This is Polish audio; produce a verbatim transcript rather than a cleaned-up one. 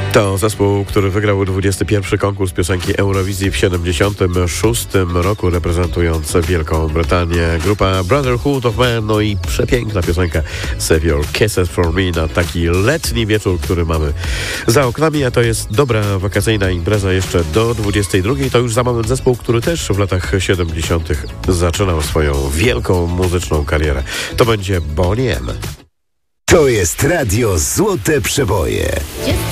To zespół, który wygrał dwudziesty pierwszy konkurs piosenki Eurowizji w siedemdziesiątym szóstym roku, reprezentując Wielką Brytanię. Grupa Brotherhood of Man, no i przepiękna piosenka Save Your Kisses for Me na taki letni wieczór, który mamy za oknami, a to jest dobra wakacyjna impreza jeszcze do dwudziestej drugiej. To już za moment zespół, który też w latach siedemdziesiątych zaczynał swoją wielką muzyczną karierę. To będzie Boney M. To jest Radio Złote Przeboje.